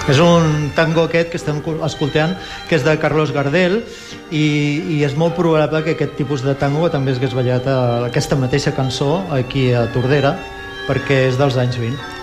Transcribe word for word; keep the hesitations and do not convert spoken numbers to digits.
És un tango aquest que estem escoltant, que és de Carlos Gardel, i, i és molt probable que aquest tipus de tango també hagués ballat a aquesta mateixa cançó aquí a Tordera, perquè és dels anys vint.